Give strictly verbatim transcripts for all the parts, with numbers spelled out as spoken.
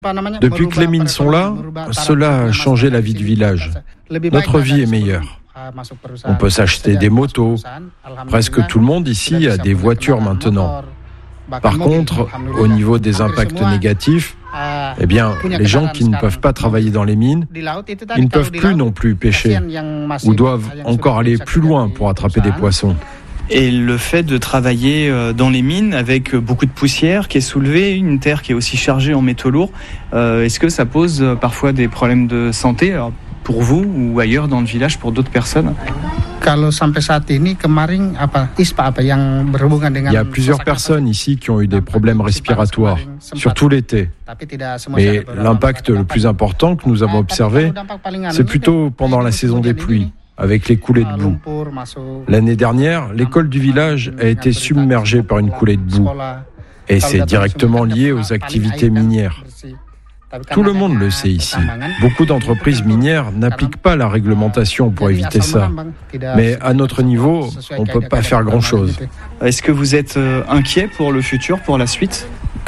Depuis que les mines sont là, cela a changé la vie du village. Notre vie est meilleure. On peut s'acheter des motos. Presque tout le monde ici a des voitures maintenant. Par contre, au niveau des impacts négatifs, eh bien, les gens qui ne peuvent pas travailler dans les mines, ils ne peuvent plus non plus pêcher ou doivent encore aller plus loin pour attraper des poissons. Et le fait de travailler dans les mines avec beaucoup de poussière qui est soulevée, une terre qui est aussi chargée en métaux lourds, euh, est-ce que ça pose parfois des problèmes de santé alors, pour vous ou ailleurs dans le village pour d'autres personnes ? Il y a plusieurs personnes ici qui ont eu des problèmes respiratoires, surtout l'été. Mais l'impact le plus important que nous avons observé, c'est plutôt pendant la saison des pluies, avec les coulées de boue. L'année dernière, l'école du village a été submergée par une coulée de boue. Et c'est directement lié aux activités minières. Tout le monde le sait ici. Beaucoup d'entreprises minières n'appliquent pas la réglementation pour éviter ça. Mais à notre niveau, on ne peut pas faire grand-chose. Est-ce que vous êtes inquiet pour le futur, pour la suite ?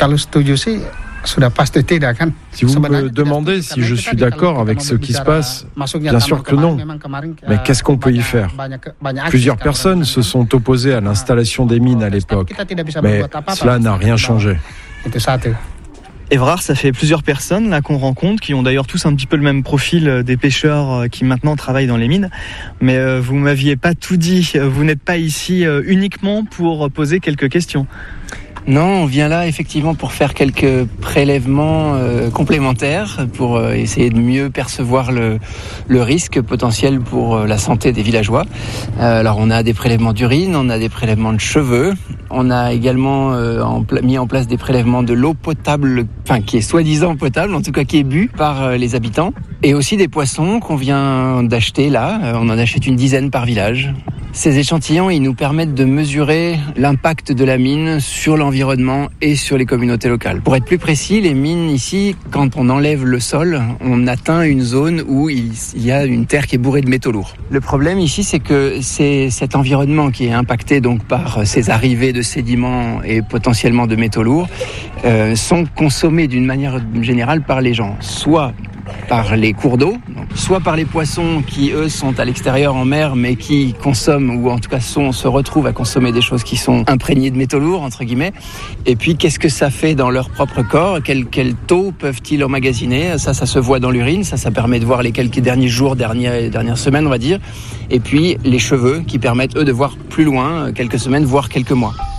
Si vous me demandez si je suis d'accord avec ce qui se passe, bien sûr que non. Mais qu'est-ce qu'on peut y faire ? Plusieurs personnes se sont opposées à l'installation des mines à l'époque, mais cela n'a rien changé. Évrard, ça fait plusieurs personnes là qu'on rencontre, qui ont d'ailleurs tous un petit peu le même profil des pêcheurs qui maintenant travaillent dans les mines. Mais euh, vous m'aviez pas tout dit, vous n'êtes pas ici euh, uniquement pour poser quelques questions. Non, on vient là effectivement pour faire quelques prélèvements euh, complémentaires, pour euh, essayer de mieux percevoir le, le risque potentiel pour euh, la santé des villageois. Euh, alors on a des prélèvements d'urine, on a des prélèvements de cheveux, on a également euh, en pla- mis en place des prélèvements de l'eau potable, enfin qui est soi-disant potable, en tout cas qui est bu par euh, les habitants, et aussi des poissons qu'on vient d'acheter là, euh, on en achète une dizaine par village. Ces échantillons, ils nous permettent de mesurer l'impact de la mine sur l'environnement et sur les communautés locales. Pour être plus précis, les mines ici, quand on enlève le sol, on atteint une zone où il y a une terre qui est bourrée de métaux lourds. Le problème ici, c'est que c'est cet environnement qui est impacté donc par ces arrivées de sédiments et potentiellement de métaux lourds, euh, sont consommés d'une manière générale par les gens, soit par les cours d'eau, donc soit par les poissons qui, eux, sont à l'extérieur en mer, mais qui consomment, ou en tout cas sont, se retrouvent à consommer des choses qui sont imprégnées de métaux lourds, entre guillemets. Et puis, qu'est-ce que ça fait dans leur propre corps ? Quel, quel taux peuvent-ils emmagasiner ? Ça, ça se voit dans l'urine, ça, ça permet de voir les quelques derniers jours, dernières, dernières semaines, on va dire. Et puis, les cheveux, qui permettent, eux, de voir plus loin, quelques semaines, voire quelques mois.